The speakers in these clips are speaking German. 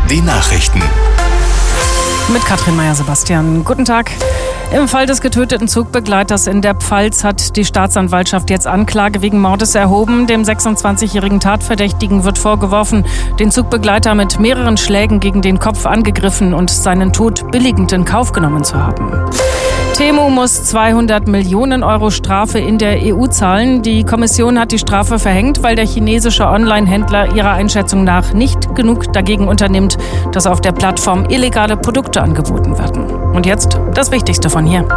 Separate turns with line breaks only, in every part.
die Nachrichten.
Mit Katrin Meyer-Sebastian. Guten Tag. Im Fall des getöteten Zugbegleiters in der Pfalz hat die Staatsanwaltschaft jetzt Anklage wegen Mordes erhoben. Dem 26-jährigen Tatverdächtigen wird vorgeworfen, den Zugbegleiter mit mehreren Schlägen gegen den Kopf angegriffen und seinen Tod billigend in Kauf genommen zu haben. Temu muss 200 Millionen Euro Strafe in der EU zahlen. Die Kommission hat die Strafe verhängt, weil der chinesische Online-Händler ihrer Einschätzung nach nicht genug dagegen unternimmt, dass auf der Plattform illegale Produkte angeboten werden. Und jetzt das Wichtigste von hier.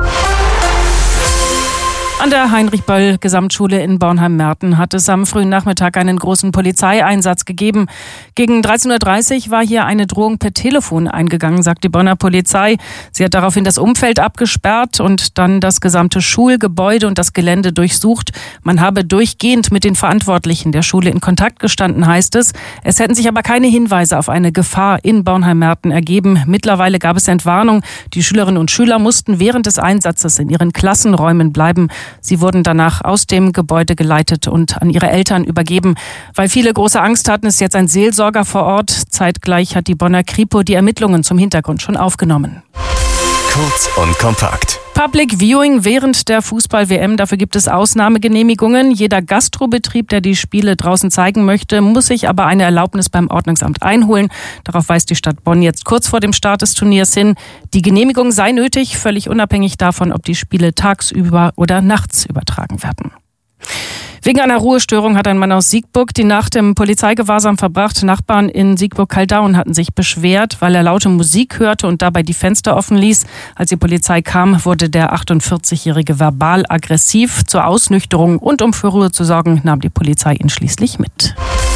An der Heinrich-Böll-Gesamtschule in Bornheim-Merten hat es am frühen Nachmittag einen großen Polizeieinsatz gegeben. Gegen 13.30 Uhr war hier eine Drohung per Telefon eingegangen, sagt die Bonner Polizei. Sie hat daraufhin das Umfeld abgesperrt und dann das gesamte Schulgebäude und das Gelände durchsucht. Man habe durchgehend mit den Verantwortlichen der Schule in Kontakt gestanden, heißt es. Es hätten sich aber keine Hinweise auf eine Gefahr in Bornheim-Merten ergeben. Mittlerweile gab es Entwarnung. Die Schülerinnen und Schüler mussten während des Einsatzes in ihren Klassenräumen bleiben. Sie wurden danach aus dem Gebäude geleitet und an ihre Eltern übergeben. Weil viele große Angst hatten, ist jetzt ein Seelsorger vor Ort. Zeitgleich hat die Bonner Kripo die Ermittlungen zum Hintergrund schon aufgenommen.
Kurz und kompakt.
Public Viewing während der Fußball-WM, dafür gibt es Ausnahmegenehmigungen. Jeder Gastrobetrieb, der die Spiele draußen zeigen möchte, muss sich aber eine Erlaubnis beim Ordnungsamt einholen. Darauf weist die Stadt Bonn jetzt kurz vor dem Start des Turniers hin. Die Genehmigung sei nötig, völlig unabhängig davon, ob die Spiele tagsüber oder nachts übertragen werden. Wegen einer Ruhestörung hat ein Mann aus Siegburg die Nacht im Polizeigewahrsam verbracht. Nachbarn in Siegburg-Kaldaun hatten sich beschwert, weil er laute Musik hörte und dabei die Fenster offen ließ. Als die Polizei kam, wurde der 48-Jährige verbal aggressiv. Zur Ausnüchterung und um für Ruhe zu sorgen, nahm die Polizei ihn schließlich mit.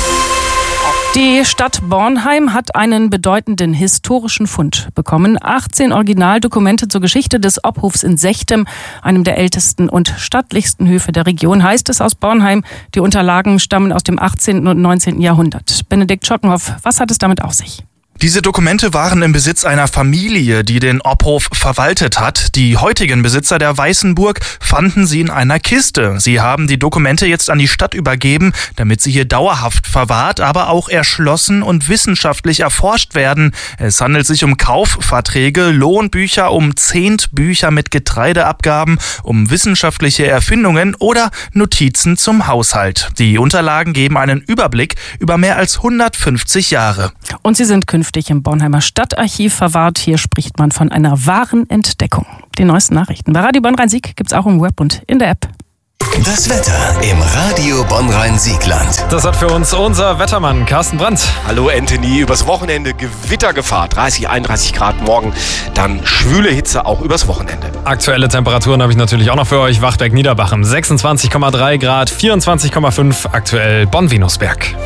Die Stadt Bornheim hat einen bedeutenden historischen Fund bekommen. 18 Originaldokumente zur Geschichte des Obhofs in Sechtem, einem der ältesten und stattlichsten Höfe der Region, heißt es aus Bornheim. Die Unterlagen stammen aus dem 18. und 19. Jahrhundert. Benedikt Schockenhoff, was hat es damit auf sich?
Diese Dokumente waren im Besitz einer Familie, die den Obhof verwaltet hat. Die heutigen Besitzer der Weißenburg fanden sie in einer Kiste. Sie haben die Dokumente jetzt an die Stadt übergeben, damit sie hier dauerhaft verwahrt, aber auch erschlossen und wissenschaftlich erforscht werden. Es handelt sich um Kaufverträge, Lohnbücher, um Zehntbücher mit Getreideabgaben, um wissenschaftliche Erfindungen oder Notizen zum Haushalt. Die Unterlagen geben einen Überblick über mehr als 150 Jahre.
Und sie sind künftig im Bornheimer Stadtarchiv verwahrt. Hier spricht man von einer wahren Entdeckung. Die neuesten Nachrichten bei Radio Bonn-Rhein-Sieg gibt's auch im Web und in der App.
Das Wetter im Radio Bonn-Rhein-Siegland.
Das hat für uns unser Wettermann Carsten Brandt.
Hallo Anthony, übers Wochenende Gewittergefahr, 30, 31 Grad morgen, dann schwüle Hitze auch übers Wochenende.
Aktuelle Temperaturen habe ich natürlich auch noch für euch. Wachtberg-Niederbachem 26,3 Grad, 24,5 aktuell Bonn-Venusberg.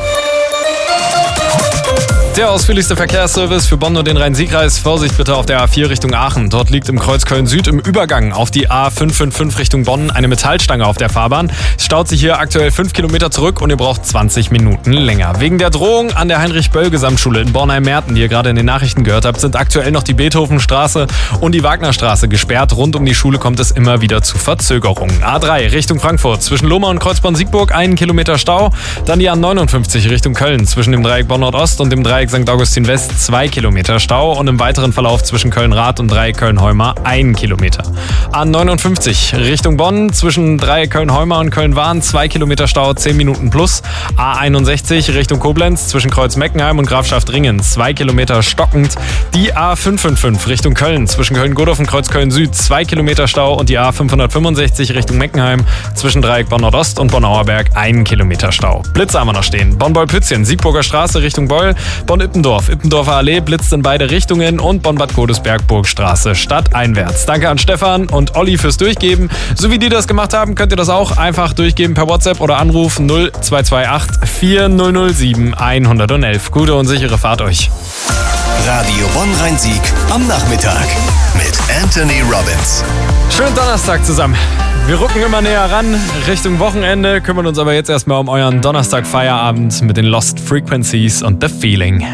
Der ausführlichste Verkehrsservice für Bonn und den Rhein-Sieg-Kreis. Vorsicht bitte auf der A4 Richtung Aachen. Dort liegt im Kreuz Köln-Süd im Übergang auf die A555 Richtung Bonn eine Metallstange auf der Fahrbahn. Es staut sich hier aktuell 5 Kilometer zurück und ihr braucht 20 Minuten länger. Wegen der Drohung an der Heinrich-Böll-Gesamtschule in Bornheim-Merten, die ihr gerade in den Nachrichten gehört habt, sind aktuell noch die Beethovenstraße und die Wagnerstraße gesperrt. Rund um die Schule kommt es immer wieder zu Verzögerungen. A3 Richtung Frankfurt zwischen Lohmar und Kreuzborn-Siegburg 1 Kilometer Stau. Dann die A59 Richtung Köln zwischen dem Dreieck Bonn-Nordost und dem Dreieck St. Augustin West 2 Kilometer Stau und im weiteren Verlauf zwischen Köln-Rath und Dreieck Köln-Heuma 1 Kilometer. A59 Richtung Bonn zwischen Dreieck Köln-Heuma und Köln-Wahn 2 Kilometer Stau, 10 Minuten plus. A61 Richtung Koblenz zwischen Kreuz-Meckenheim und Grafschaft-Ringen 2 Kilometer stockend. Die A555 Richtung Köln zwischen Köln-Godorf und Kreuz-Köln-Süd 2 Kilometer Stau und die A565 Richtung Meckenheim zwischen Dreieck Bonn-Nordost und Bonn-Auerberg 1 Kilometer Stau. Blitze haben wir noch stehen. Bonn-Beul-Pützchen, Siegburger Straße Richtung Beul, Bonn-Ippendorf, Ippendorfer Allee blitzt in beide Richtungen und Bonn-Bad Godesberg, Burgstraße stadteinwärts. Danke an Stefan und Olli fürs Durchgeben. So wie die das gemacht haben, könnt ihr das auch einfach durchgeben per WhatsApp oder Anruf 0228 4007 111. Gute und sichere Fahrt euch.
Radio Bonn-Rhein-Sieg am Nachmittag mit Anthony Robbins.
Schönen Donnerstag zusammen. Wir rücken immer näher ran, Richtung Wochenende, kümmern uns aber jetzt erstmal um euren Donnerstag-Feierabend mit den Lost Frequencies und The Feeling.